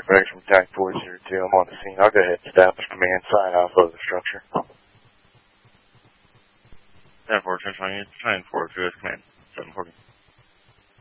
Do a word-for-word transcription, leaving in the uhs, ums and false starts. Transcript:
Rex from Attack four zero two. I'm on the scene. I'll go ahead and establish command side alpha of the structure. ten four, ten twenty, ten four, two is command. seven forty.